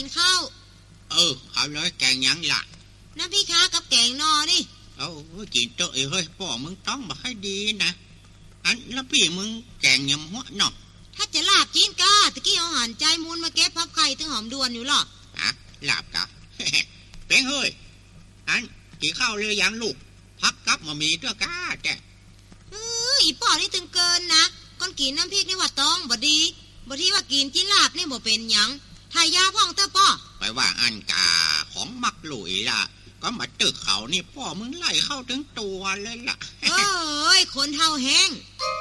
กินข้าวเขาเลยแกงยังล่ะน้ำพี่ค้ากับแกงนอนี่กินเตอะเฮ้ยพ่อมึงต้องมาให้ดีนะอันแล้วพี่มึงแกงยำหัวเนาะถ้าจะลาบจีนกาตะกี้เอาหันใจมูลมาเก็บพับไข่ถึงหอมดวนอยู่หรอลาบกะ เป็นเฮ้ยอันกินข้าวเลยยังลูกพักกับมามีด้วยกาแกอีป่อนี่ตึงเกินนะก้อนกินน้ำพริกนี่ว่าต้องบ่ดีบ่ที่ว่ากินจีนลาบนี่บ่เป็นหยังทายาพ่องเต้อป่อไปว่าอันกาของมักหลุยล่ะก็มาตึกเขานี่พ่อมึงไล่เข้าถึงตัวเลยล่ะคนเท่าแห้ง